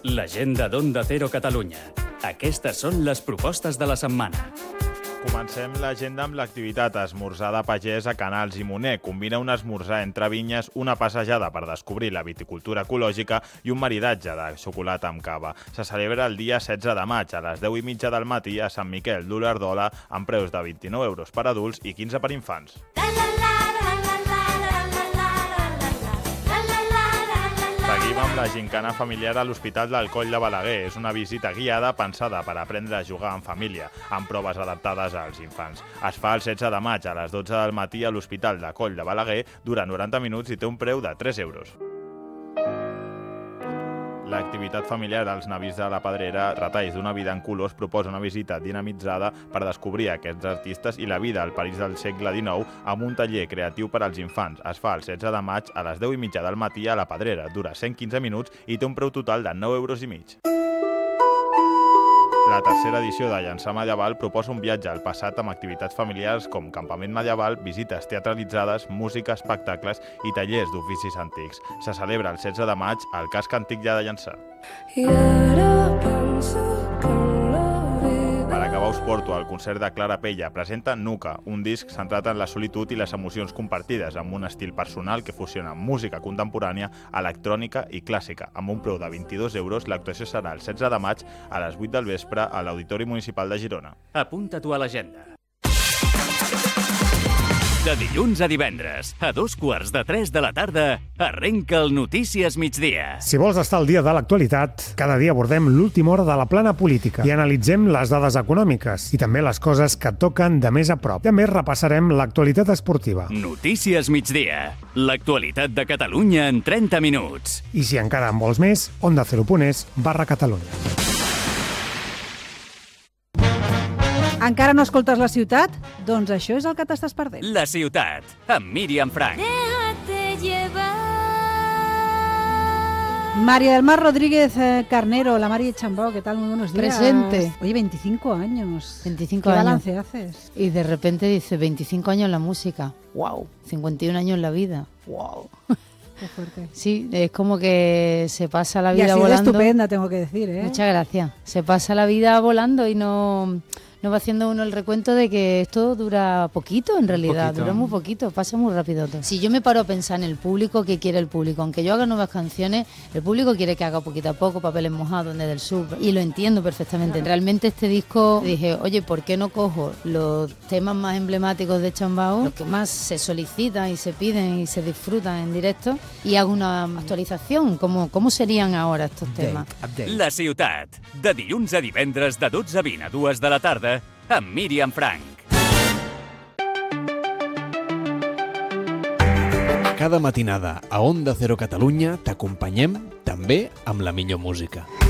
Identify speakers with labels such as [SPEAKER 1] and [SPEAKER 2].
[SPEAKER 1] L'agenda d'Onda Cero Catalunya. Aquestes són les propostes de la setmana.
[SPEAKER 2] Comencem l'agenda amb l'activitat esmorzar de pagès a Canals i Moner. Combina un esmorzar entre vinyes, una passejada per descobrir la viticultura ecològica i un maridatge de xocolata amb cava. Se celebra el dia 16 de maig a les 10:30 del matí a Sant Miquel d'Olèrdola amb preus de 29 euros per adults i 15 per infants. Seguim amb la gincana familiar a l'Hospital del Coll de Balaguer. És una visita guiada pensada per aprendre a jugar en família, amb proves adaptades als infants. Es fa el 16 de maig a les 12 del matí a l'Hospital de Coll de Balaguer, dura 90 minuts i té un preu de 3 euros. L'activitat familiar als Navis de la Pedrera, Retalls d'una vida en colors, proposa una visita dinamitzada per descobrir aquests artistes i la vida al París del segle XIX amb un taller creatiu per als infants. Es fa el 16 de maig a les 10:30 del matí a la Pedrera, dura 115 minuts i té un preu total de 9,5 euros. La tercera edició de Llançar Medieval proposa un viatge al passat amb activitats familiars com campament medieval, visites teatralitzades, música, espectacles i tallers d'oficis antics. Se celebra el 16 de maig al casc antic de Llançà. Per acabar us porto al concert de Clara Pella. Presenta Nuca, un disc centrat en la solitud i les emocions compartides, amb un estil personal que fusiona música contemporània, electrònica i clàssica. Amb un preu de 22 euros, l'actuació serà el 16 de maig a les 8 del vespre a l'Auditori Municipal de Girona.
[SPEAKER 1] Apunta-t'ho a l'agenda. De dilluns a divendres, a 2:45 de la tarda, arrenca el Notícies Migdia.
[SPEAKER 3] Si vols estar al dia de l'actualitat, cada dia abordem l'última hora de la plana política i analitzem les dades econòmiques i també les coses que toquen de més a prop. També repassarem l'actualitat esportiva.
[SPEAKER 1] Notícies Migdia. L'actualitat de Catalunya en 30 minuts.
[SPEAKER 3] I si encara en vols més, ondacero.es/Catalunya.
[SPEAKER 4] Encara no escoltes La Ciutat? Doncs això és el que t'estàs perdent.
[SPEAKER 1] La Ciutat, amb Míriam Frank.
[SPEAKER 4] María del Mar Rodríguez Carnero, la Mari Chambao, ¿qué tal? Muy buenos días.
[SPEAKER 5] Presente.
[SPEAKER 4] Oye, 25 años.
[SPEAKER 5] 25
[SPEAKER 4] ¿Qué
[SPEAKER 5] años.
[SPEAKER 4] balance haces?
[SPEAKER 5] Y de repente dice 25 años en la música. ¡Wow! 51 años en la vida. ¡Wow!
[SPEAKER 4] Qué fuerte.
[SPEAKER 5] Sí, es como que se pasa la
[SPEAKER 4] Y
[SPEAKER 5] vida
[SPEAKER 4] así de
[SPEAKER 5] volando.
[SPEAKER 4] estupenda, tengo que decir, ¿eh?
[SPEAKER 5] Muchas gracias. Se pasa la vida volando y no va haciendo uno el recuento de que esto dura poquito, en realidad. Dura muy poquito, pasa muy rápido todo. Si yo me paro a pensar en el público, ¿qué quiere el público? Aunque yo haga nuevas canciones, el público quiere que haga poquito a poco, Papeles mojados, desde el sur, y lo entiendo perfectamente. Realmente este disco dije, oye, ¿por qué no cojo los temas más emblemáticos de Chambao, los que más se solicitan y se piden y se disfrutan en directo, y hago una actualización? ¿Cómo serían ahora estos temas?
[SPEAKER 1] La Ciutat, de dilluns a divendres de 12:20 a 2 de la tarda, amb Míriam Frank.
[SPEAKER 6] Cada matinada a Onda Cero Catalunya t'acompanyem també amb la millor música.